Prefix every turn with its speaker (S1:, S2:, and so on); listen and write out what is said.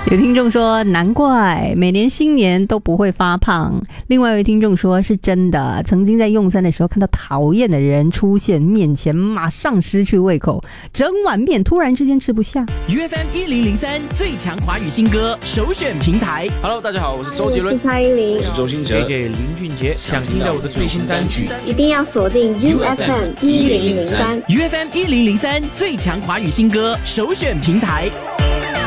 S1: 有听众说难怪每年新年都不会发胖，另外一位听众说是真的，曾经在用餐的时候看到讨厌的人出现面前，马上失去胃口，整碗面突然之间吃不下。
S2: UFM 1003最强华语新歌首选平台。
S3: Hello， 大家好，我是周杰伦，
S4: 我是蔡依林，
S3: 我是周兴哲
S5: ，JJ 林俊杰。想听到我的最新单曲，
S4: 一定要锁定 UFM 1003。
S2: UFM 1003最强华语新歌首选平台。